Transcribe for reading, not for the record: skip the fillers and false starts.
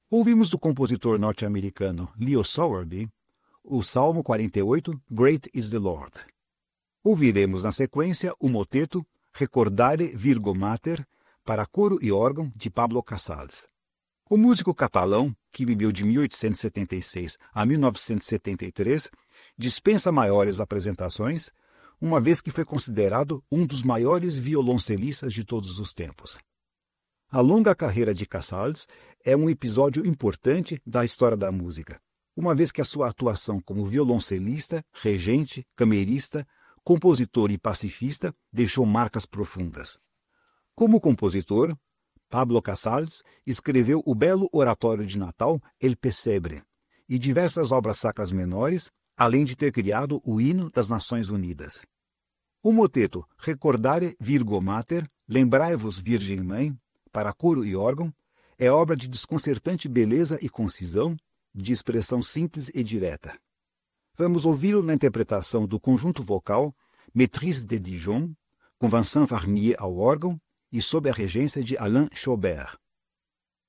Ouvimos do compositor norte-americano Leo Sowerby o Salmo 48, Great is the Lord. Ouviremos na sequência o moteto Recordare Virgo Mater para coro e órgão de Pablo Casals. O músico catalão, que viveu de 1876 a 1973, dispensa maiores apresentações, uma vez que foi considerado um dos maiores violoncelistas de todos os tempos. A longa carreira de Casals é um episódio importante da história da música, uma vez que a sua atuação como violoncelista, regente, camerista, compositor e pacifista deixou marcas profundas. Como compositor, Pablo Casals escreveu o belo oratório de Natal El Pesebre e diversas obras sacras menores, além de ter criado o Hino das Nações Unidas. O moteto Recordare Virgo Mater, Lembrai-vos Virgem Mãe, para coro e órgão, é obra de desconcertante beleza e concisão, de expressão simples e direta. Vamos ouvi-lo na interpretação do conjunto vocal Maîtrise de Dijon, com Vincent Varnier ao órgão e sob a regência de Alain Chaubert.